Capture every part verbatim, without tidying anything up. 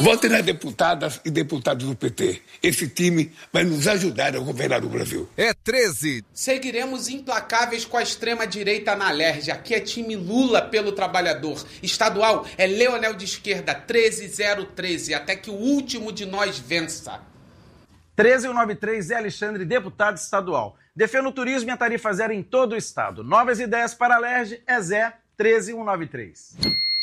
Vote nas deputadas e deputados do P T. Esse time vai nos ajudar a governar o Brasil. É treze. Seguiremos implacáveis com a extrema-direita na Alerj. Aqui é time Lula pelo trabalhador. Estadual é Leonel de esquerda, treze zero treze, até que o último de nós vença. treze mil noventa e três, Zé Alexandre, deputado estadual. Defenda o turismo e a tarifa zero em todo o estado. Novas ideias para a Alerj é Zé treze mil noventa e três.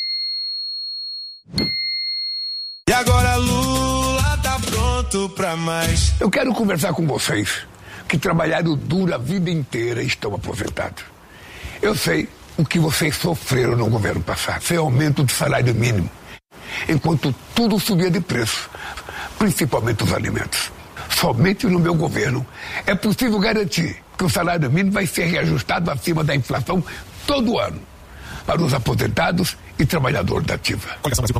E agora Lula tá pronto pra mais. Eu quero conversar com vocês que trabalharam duro a vida inteira e estão aposentados. Eu sei o que vocês sofreram no governo passado. Foi aumento do salário mínimo, enquanto tudo subia de preço, principalmente os alimentos. Somente no meu governo é possível garantir que o salário mínimo vai ser reajustado acima da inflação todo ano para os aposentados e trabalhadores da ativa.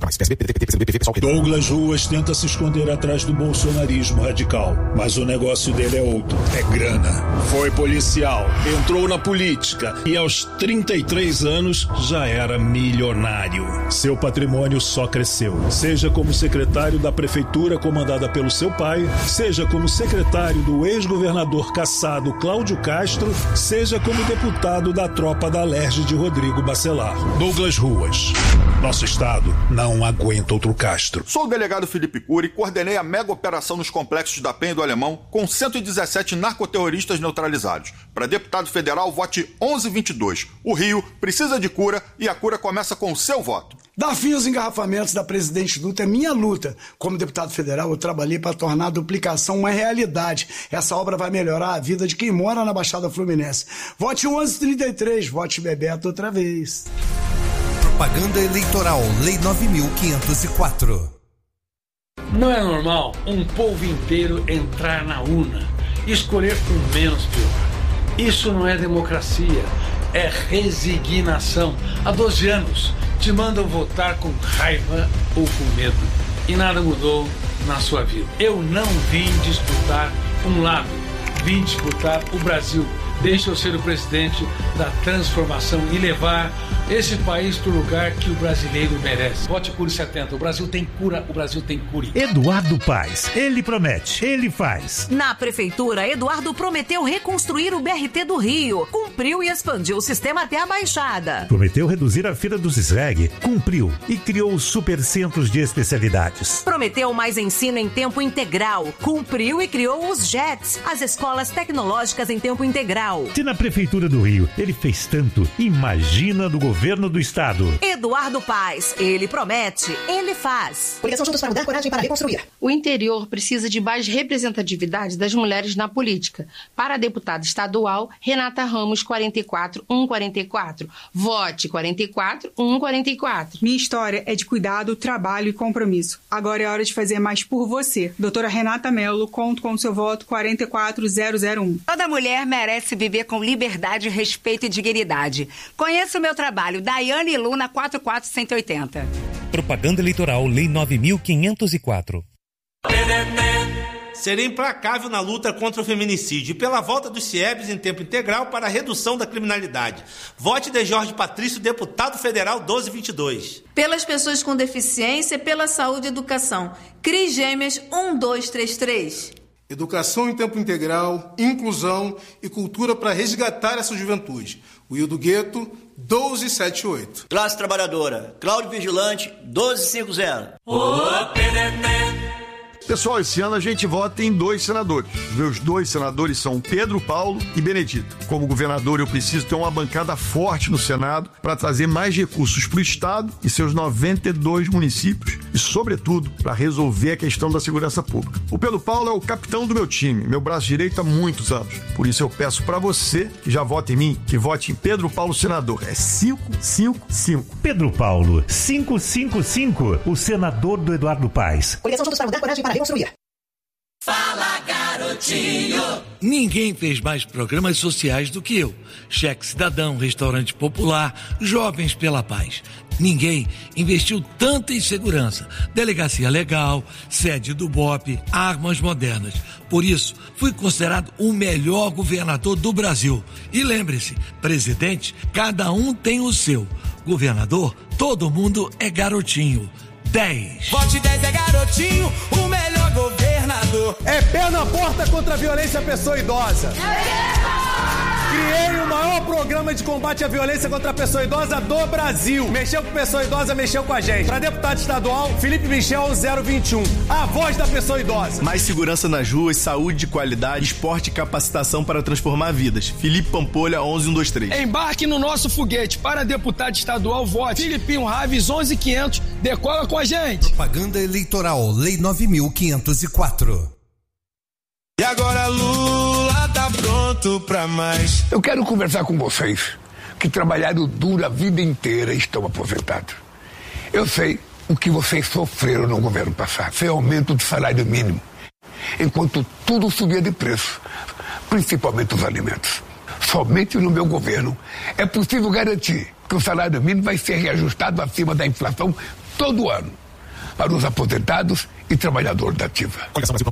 Douglas Ruas tenta se esconder atrás do bolsonarismo radical, mas o negócio dele é outro, é grana. Foi policial, entrou na política e aos trinta e três anos já era milionário. Seu patrimônio só cresceu, seja como secretário da prefeitura comandada pelo seu pai, seja como secretário do ex-governador cassado Cláudio Castro, seja como deputado da tropa da Alerj de Rodrigo Bacelar. Douglas Ruas. Nosso estado não aguenta outro Castro. Sou o delegado Felipe Cury e coordenei a mega operação nos complexos da Penha e do Alemão com cento e dezessete narcoterroristas neutralizados. Para deputado federal, vote onze vinte e dois. O Rio precisa de cura e a cura começa com o seu voto. Dar fim aos engarrafamentos da Presidente Dutra é minha luta. Como deputado federal, eu trabalhei para tornar a duplicação uma realidade. Essa obra vai melhorar a vida de quem mora na Baixada Fluminense. Vote onze trinta e três, vote Bebeto outra vez. Propaganda eleitoral, Lei nove mil quinhentos e quatro. Não é normal um povo inteiro entrar na urna e escolher o menos pior. Isso não é democracia, é resignação. Há doze anos te mandam votar com raiva ou com medo e nada mudou na sua vida. Eu não vim disputar um lado, vim disputar o Brasil. Deixa eu ser o presidente da transformação e levar esse país para o lugar que o brasileiro merece. Vote Cury setenta. O Brasil tem cura, o Brasil tem Cury. Eduardo Paes. Ele promete, ele faz. Na prefeitura, Eduardo prometeu reconstruir o B R T do Rio. Cumpriu e expandiu o sistema até a Baixada. Prometeu reduzir a fila dos S R E G. Cumpriu e criou os supercentros de especialidades. Prometeu mais ensino em tempo integral. Cumpriu e criou os J E Ts, as escolas tecnológicas em tempo integral. Se na prefeitura do Rio ele fez tanto, imagina do governo do estado. Eduardo Paes, ele promete, ele faz. Coligação Juntos para Mudar, coragem para reconstruir. O interior precisa de mais representatividade das mulheres na política. Para a deputada estadual, Renata Ramos, quarenta e quatro um quarenta e quatro. Vote quarenta e quatro um quarenta e quatro. Minha história é de cuidado, trabalho e compromisso. Agora é hora de fazer mais por você. Doutora Renata Mello, conto com o seu voto quarenta e quatro zero zero um. Toda mulher merece viver com liberdade, respeito e dignidade. Conheça o meu trabalho, Daiane Luna, quatro quatro um oito zero. Propaganda eleitoral, Lei nove mil quinhentos e quatro. Serei implacável na luta contra o feminicídio e pela volta dos C I E Bs em tempo integral para a redução da criminalidade. Vote de Jorge Patrício, deputado federal doze vinte e dois. Pelas pessoas com deficiência, pela saúde e educação. Cris Gêmeas um dois três três. Educação em tempo integral, inclusão e cultura para resgatar essa juventude. Wildo Gueto, doze setenta e oito. Classe Trabalhadora, Cláudio Vigilante, doze cinquenta. Pessoal, esse ano a gente vota em dois senadores. Meus dois senadores são Pedro Paulo e Benedito. Como governador, eu preciso ter uma bancada forte no Senado para trazer mais recursos para o Estado e seus noventa e dois municípios e, sobretudo, para resolver a questão da segurança pública. O Pedro Paulo é o capitão do meu time, meu braço direito há muitos anos. Por isso eu peço para você que já vota em mim, que vote em Pedro Paulo senador. É cinco cinco cinco. Pedro Paulo, cinco cinco cinco, o senador do Eduardo Paes. Coligação Juntos para Mudar, coragem para reconstruir. Fala, garotinho! Ninguém fez mais programas sociais do que eu. Cheque Cidadão, Restaurante Popular, Jovens pela Paz. Ninguém investiu tanto em segurança. Delegacia legal, sede do B O P, armas modernas. Por isso, fui considerado o melhor governador do Brasil. E lembre-se, presidente, cada um tem o seu. Governador, todo mundo é garotinho. dez. Vote dez é garotinho, o melhor governador. É pé na porta contra a violência à pessoa idosa. Criei o maior programa de combate à violência contra a pessoa idosa do Brasil. Mexeu com pessoa idosa, mexeu com a gente. Para deputado estadual, Felipe Michel zero vinte e um. A voz da pessoa idosa. Mais segurança nas ruas, saúde de qualidade, esporte e capacitação para transformar vidas. Felipe Pampolha onze um dois três. Embarque no nosso foguete. Para deputado estadual, vote Filipinho Raves onze quinhentos. Decola com a gente. Propaganda eleitoral, Lei nove mil quinhentos e quatro. E agora Lula tá pronto pra mais. Eu quero conversar com vocês que trabalharam duro a vida inteira e estão aposentados. Eu sei o que vocês sofreram no governo passado. Foi aumento do salário mínimo, enquanto tudo subia de preço, principalmente os alimentos. Somente no meu governo é possível garantir que o salário mínimo vai ser reajustado acima da inflação todo ano para os aposentados e trabalhadores da ativa.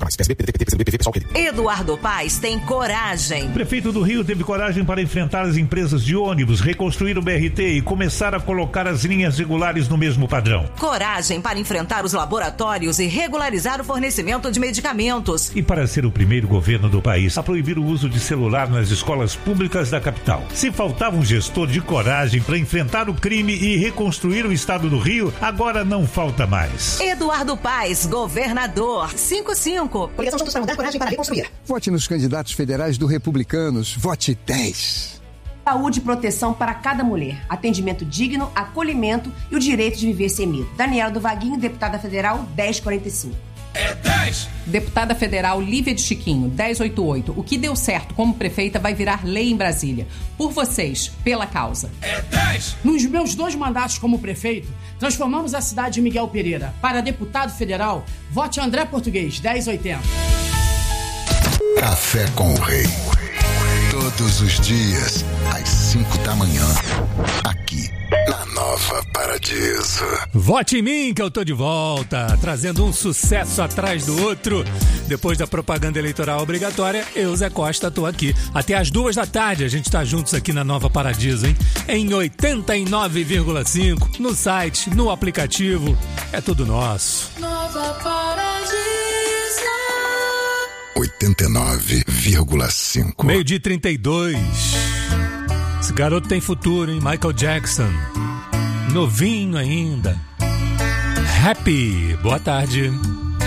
Eduardo Paes tem coragem. O prefeito do Rio teve coragem para enfrentar as empresas de ônibus, reconstruir o B R T e começar a colocar as linhas regulares no mesmo padrão. Coragem para enfrentar os laboratórios e regularizar o fornecimento de medicamentos. E para ser o primeiro governo do país a proibir o uso de celular nas escolas públicas da capital. Se faltava um gestor de coragem para enfrentar o crime e reconstruir o estado do Rio, agora não falta mais. Eduardo Paes, governador. cinco cinco. Coligação Juntos para Mudar, coragem para reconstruir. Vote nos candidatos federais do Republicanos. Vote dez. Saúde e proteção para cada mulher. Atendimento digno, acolhimento e o direito de viver sem medo. Daniela do Vaguinho, deputada federal, dez quarenta e cinco. É dez! Deputada federal Lívia de Chiquinho, dez oitenta e oito. O que deu certo como prefeita vai virar lei em Brasília. Por vocês, pela causa. É dez! Nos meus dois mandatos como prefeito, transformamos a cidade de Miguel Pereira. Para deputado federal, vote André Português, dez oitenta. Café com o Rei. Todos os dias, às cinco da manhã. Aqui, na Nova Paradiso. Vote em mim que eu tô de volta, trazendo um sucesso atrás do outro. Depois da propaganda eleitoral obrigatória, eu, Zé Costa, tô aqui. Até as duas da tarde a gente tá juntos aqui na Nova Paradiso, hein? Em oitenta e nove vírgula cinco, no site, no aplicativo. É tudo nosso. Nova Paradiso. oitenta e nove vírgula cinco. Meio-dia e trinta e dois. Esse garoto tem futuro, hein? Michael Jackson. Novinho ainda. Happy. Boa tarde.